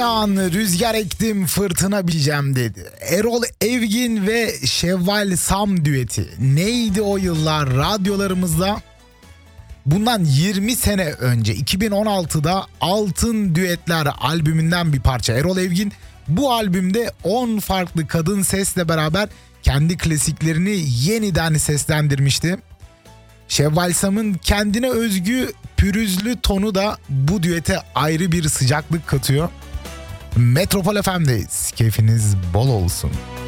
An rüzgar ektim fırtına bileceğim dedi. Erol Evgin ve Şevval Sam düeti. Neydi o yıllar radyolarımızda? Bundan 20 sene önce 2016'da Altın Düetler albümünden bir parça. Erol Evgin bu albümde 10 farklı kadın sesle beraber kendi klasiklerini yeniden seslendirmişti. Şevval Sam'ın kendine özgü pürüzlü tonu da bu düete ayrı bir sıcaklık katıyor. Metropol FM'deyiz. Keyfiniz bol olsun.